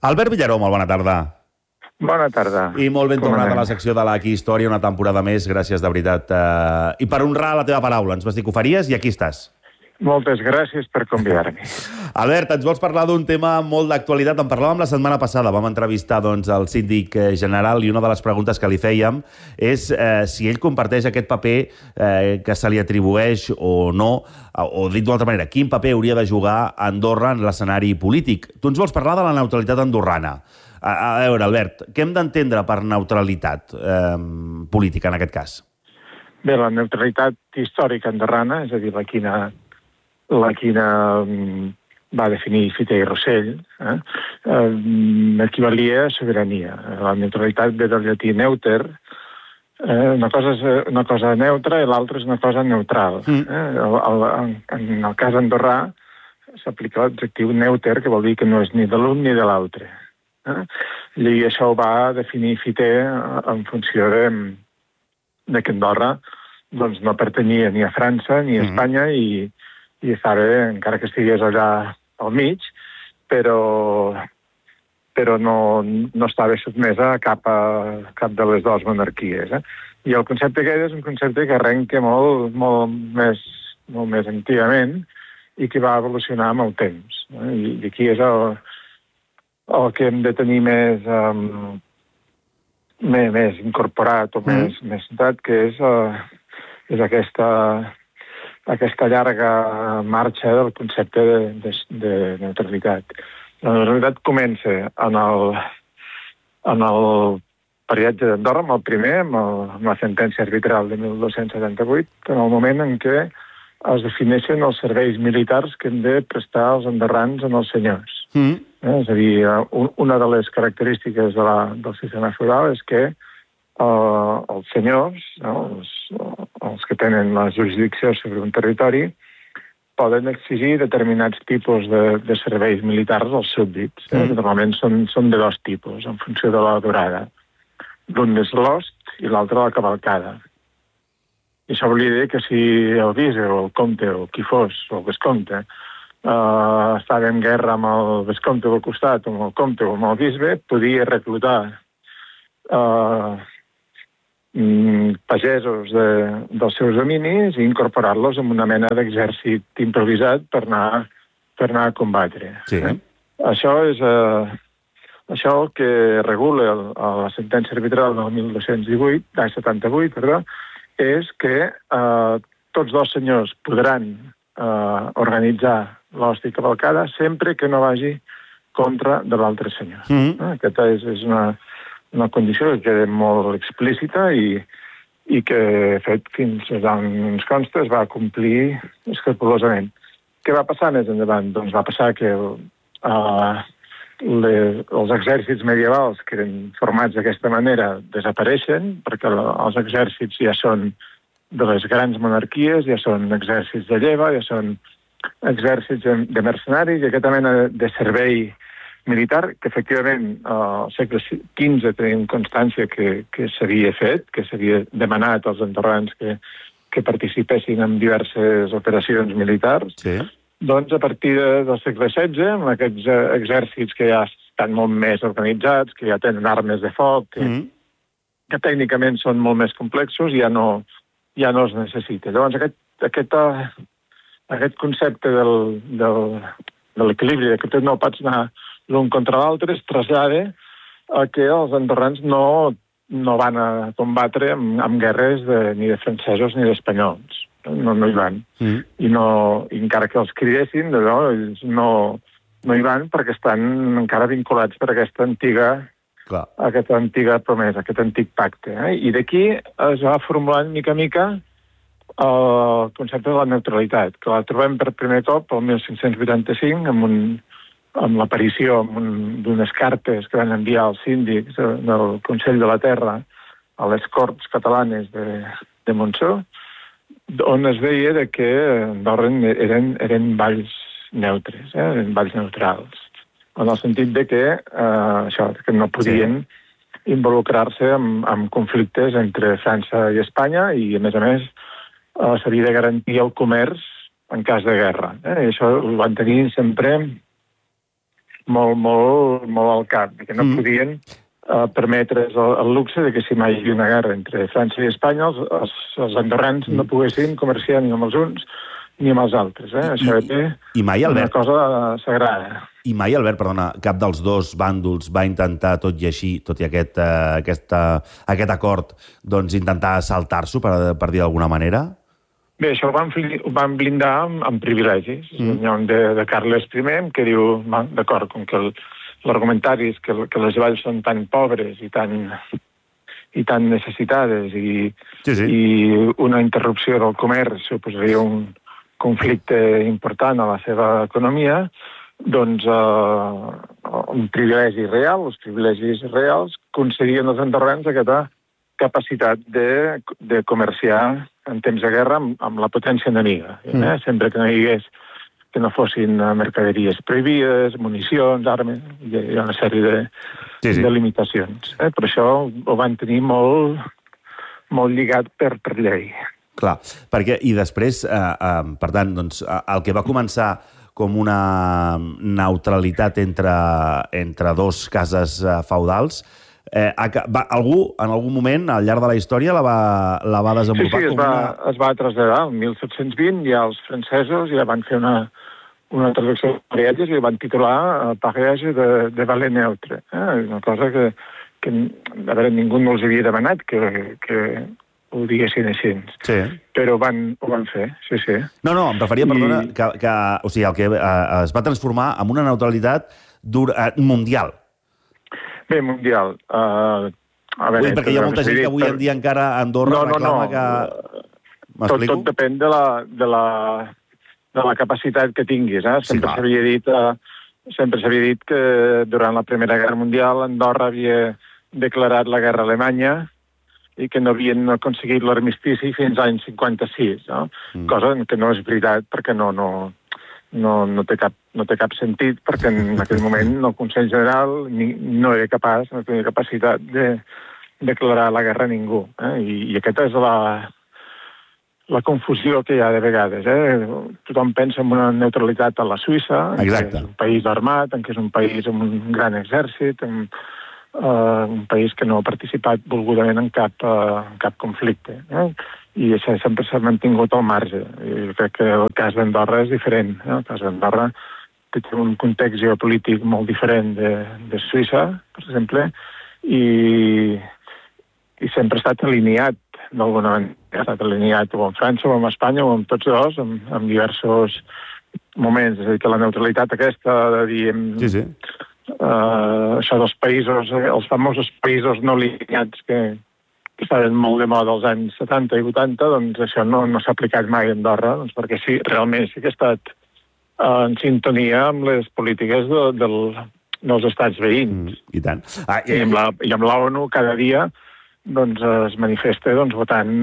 Albert Villaró, molt bona tarda. Bona tarda. I molt ben tornat a la secció de l'Aquí Història, una temporada més, gràcies de veritat. I per honrar la teva paraula, ens vas dir que ho faries i aquí estàs. Moltes gràcies per convidar-me. Albert, ens vols parlar d'un tema molt d'actualitat? En parlàvem la setmana passada, vam entrevistar el síndic general i una de les preguntes que li fèiem és si ell comparteix aquest paper que se li atribueix o no, o dit d'una altra manera, quin paper hauria de jugar Andorra en l'escenari polític. Tu ens vols parlar de la neutralitat andorrana. A veure, Albert, què hem d'entendre per neutralitat política en aquest cas? Bé, la neutralitat històrica andorrana, és a dir, la quina va definir Fita i Rossell, equivalia a sobirania. La neutralitat ve del llatí neuter, una cosa és una cosa neutra i l'altra és una cosa neutral. En el cas andorrà s'aplica l'adjectiu neuter, que vol dir que no és ni de l'un ni de l'altre. I això ho va definir Fita en funció de que Andorra no pertanyia ni a França ni a Espanya i estava, encara que estigués allà al mig, però no estava sotmesa a cap de les dues monarquies. I el concepte aquest és un concepte que arrenca molt més antigament i que va evolucionar amb el temps. I aquí és el que hem de tenir més incorporat o més citat, que és aquesta llarga marxa del concepte de neutralitat. La neutralitat comença en el període d'Andorra, amb el primer, amb la sentència arbitral de 1278, en el moment en què es defineixen els serveis militars que han de prestar els andorrans en els senyors. És a dir, una de les característiques del sistema feudal és que els senyors, els que tenen la jurisdicció sobre un territori, poden exigir determinats tipus de serveis militars als súbdits. Normalment són de dos tipus, en funció de la durada. L'un és l'host i l'altre la cavalcada. I això volia dir que si el bisbe o el comte o qui fos, o el vescomte, estava en guerra amb el vescomte del costat, o amb el comte o amb el bisbe, podia reclutar pagesos dels seus dominis i incorporar-los en una mena d'exèrcit improvisat per anar a combatre. Sí. Això és el que regula la sentència arbitral del 1278, és que tots dos senyors podran organitzar l'host i cavalcada sempre que no vagi contra de l'altre senyor. Aquesta és una condició que queda molt explícita i que, de fet, fins on ens consta, es va complir escrupolosament. Què va passar més endavant? Doncs va passar que els exèrcits medievals, que eren formats d'aquesta manera, desapareixen, perquè els exèrcits ja són de les grans monarquies, ja són exèrcits de lleva, ja són exèrcits de mercenaris, i aquesta mena de servei militar, que efectivament al segle XV tenim constància que s'havia fet, que s'havia demanat als andorrans que participessin en diverses operacions militars. Sí. Doncs a partir del segle XVI, amb aquests exèrcits que ja estan molt més organitzats, que ja tenen armes de foc, que tècnicament són molt més complexos, ja no es necessita. Llavors aquest concepte de l'equilibri, que tu no pots anar l'un contra l'altre, es trasllada a que els andorrans no van a combatre amb guerres ni de francesos ni d'espanyols. No hi van. I encara que els cridessin, ells no hi van perquè estan encara vinculats per aquesta antiga promesa, aquest antic pacte. I d'aquí es va formulant mica en mica el concepte de la neutralitat, que la trobem per primer cop el 1585 amb l'aparició d'unes cartes que van enviar els síndics del Consell de la Terra a les Corts catalanes de Montsó, on es deia que Andorra eren valls neutres, eren valls neutrals, en el sentit de que no podien involucrar-se en conflictes entre França i Espanya i, a més, s'havia de garantir el comerç en cas de guerra. I això ho van tenir sempre molt, molt, molt al cap, que no podien permetre's el luxe de que si mai hi havia una guerra entre França i Espanya, els andorrans no poguessin comerciar ni amb els uns ni amb els altres. Això era una cosa sagrada. I mai, Albert, perdona, cap dels dos bàndols va intentar, tot i així, tot i aquest acord, doncs intentar saltar-s'ho, per dir d'alguna manera? Bé, això ho van blindar amb privilegis. Hi ha un de Carles I que diu, d'acord, com que l'argumentari és que les valls són tan pobres i tan necessitades i una interrupció del comerç suposaria un conflicte important a la seva economia, doncs un privilegi real, els privilegis reals concedien als andorrans aquesta capacitat de comerciar en temps de guerra amb la potència enemiga. Sempre que no fossin mercaderies prohibides, municions, armes, hi ha una sèrie de limitacions. Per això ho van tenir molt, molt lligat per llei. Clar, perquè, i després, per tant, doncs, el que va començar com una neutralitat entre dos cases feudals, algú, en algun moment, al llarg de la història, la va desenvolupar com una... Sí, es va traslladar. El 1720 ja els francesos ja van fer una traducció de elles i van titular Pariage de Valet Neutre. Una cosa que a veure, ningú no els havia demanat que ho diguessin així. Sí. Però ho van fer, sí. No, em referia, perdona, que o sigui, el que es va transformar en una neutralitat mundial. Bé, mundial. A veure, perquè hi ha molta gent que avui en dia encara a Andorra reclama que... Tot depèn de la capacitat que tinguis. Sempre s'havia dit que durant la Primera Guerra Mundial Andorra havia declarat la guerra a Alemanya i que no havien aconseguit l'armistici fins l'any 56, cosa que no és veritat perquè no té cap sentit, perquè en aquell moment el Consell General no era capaç, no tenia capacitat de declarar la guerra a ningú. I aquesta és la confusió que hi ha de vegades. Tothom pensa en una neutralitat a la Suïssa, que és un país armat, que és un país amb un gran exèrcit, un país que no ha participat volgudament en cap conflicte. I això sempre s'ha mantingut al marge. I crec que el cas d'Andorra és diferent. El cas d'Andorra té un context geopolític molt diferent de Suïssa, per exemple, i sempre ha estat alineat d'alguna manera. Ha estat alineat o amb França o amb Espanya o amb tots dos, en diversos moments. És a dir, que la neutralitat aquesta de dir... això dels països, els famosos països no alineats que estaven molt de moda als anys 70 i 80, doncs això no s'ha aplicat mai a Andorra, doncs perquè sí, realment sí que ha estat en sintonia amb les polítiques dels estats veïns. I tant. I amb l'ONU cada dia doncs, es manifesta votant